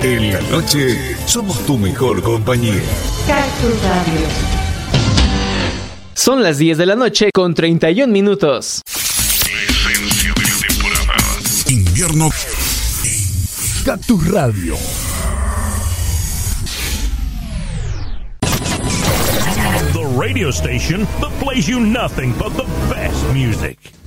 En la noche somos tu mejor compañía. Cactus Radio. Son las 10 de la noche con 31 minutos. La esencia de la temporada. Invierno Cactus Radio. The radio station that plays you nothing but the best music.